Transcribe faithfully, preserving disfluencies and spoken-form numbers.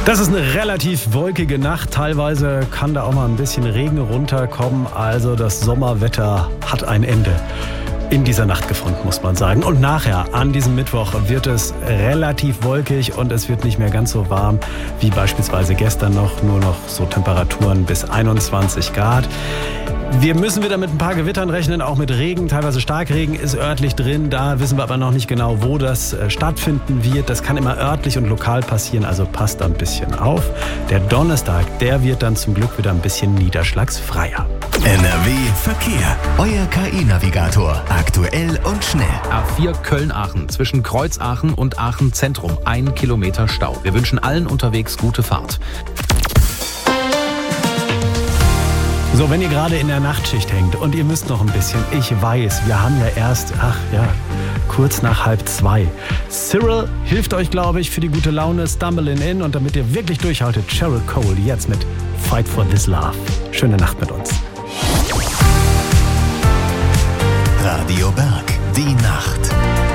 Das ist eine relativ wolkige Nacht. Teilweise kann da auch mal ein bisschen Regen runterkommen. Also das Sommerwetter hat ein Ende in dieser Nacht gefunden, muss man sagen. Und nachher, an diesem Mittwoch, wird es relativ wolkig und es wird nicht mehr ganz so warm wie beispielsweise gestern noch. Nur noch so Temperaturen bis einundzwanzig Grad. Wir müssen wieder mit ein paar Gewittern rechnen, auch mit Regen. Teilweise Starkregen ist örtlich drin. Da wissen wir aber noch nicht genau, wo das stattfinden wird. Das kann immer örtlich und lokal passieren, also passt da ein bisschen auf. Der Donnerstag, der wird dann zum Glück wieder ein bisschen niederschlagsfreier. N R W Verkehr. Euer K I-Navigator. Aktuell und schnell. A vier Köln-Aachen. Zwischen Kreuz-Aachen und Aachen-Zentrum. Ein Kilometer Stau. Wir wünschen allen unterwegs gute Fahrt. So, wenn ihr gerade in der Nachtschicht hängt und ihr müsst noch ein bisschen, ich weiß, wir haben ja erst, ach ja, kurz nach halb zwei. Cyril hilft euch, glaube ich, für die gute Laune, Stumbling In, und damit ihr wirklich durchhaltet, Cheryl Cole jetzt mit Fight for This Love. Schöne Nacht mit uns. Radio Berg.